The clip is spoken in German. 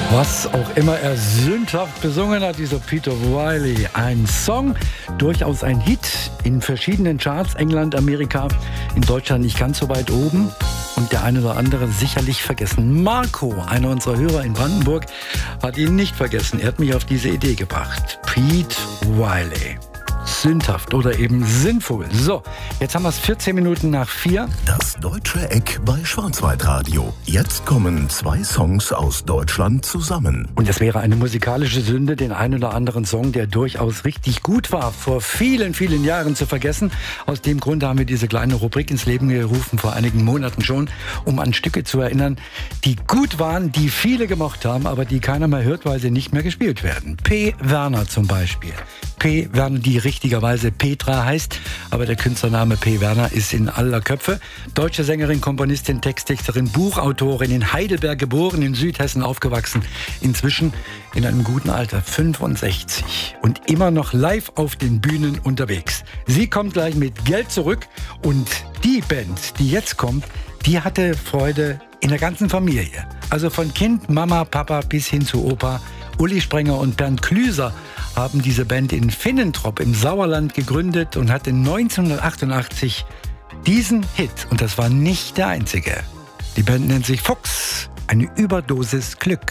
Was auch immer er sündhaft besungen hat, dieser Peter Riley. Ein Song, durchaus ein Hit in verschiedenen Charts, England, Amerika, in Deutschland nicht ganz so weit oben. Und der eine oder andere sicherlich vergessen. Marco, einer unserer Hörer in Brandenburg, hat ihn nicht vergessen. Er hat mich auf diese Idee gebracht. Pete Riley. Sündhaft oder eben sinnvoll. So, jetzt haben wir es 14 Minuten nach 4. Das Deutsche Eck bei Schwarzwaldradio. Jetzt kommen 2 Songs aus Deutschland zusammen. Und es wäre eine musikalische Sünde, den einen oder anderen Song, der durchaus richtig gut war, vor vielen, vielen Jahren zu vergessen. Aus dem Grund haben wir diese kleine Rubrik ins Leben gerufen, vor einigen Monaten schon, um an Stücke zu erinnern, die gut waren, die viele gemocht haben, aber die keiner mehr hört, weil sie nicht mehr gespielt werden. P. Werner zum Beispiel. P. Werner, die richtigerweise Petra heißt, aber der Künstlername P. Werner ist in aller Köpfe. Deutsche Sängerin, Komponistin, Textdichterin, Buchautorin, in Heidelberg geboren, in Südhessen aufgewachsen, inzwischen in einem guten Alter, 65 und immer noch live auf den Bühnen unterwegs. Sie kommt gleich mit Geld zurück und die Band, die jetzt kommt, die hatte Freude in der ganzen Familie. Also von Kind, Mama, Papa bis hin zu Opa. Uli Sprenger und Bernd Klüser haben diese Band in Finnentrop im Sauerland gegründet und hatte 1988 diesen Hit. Und das war nicht der einzige. Die Band nennt sich Fuchs. Eine Überdosis Glück.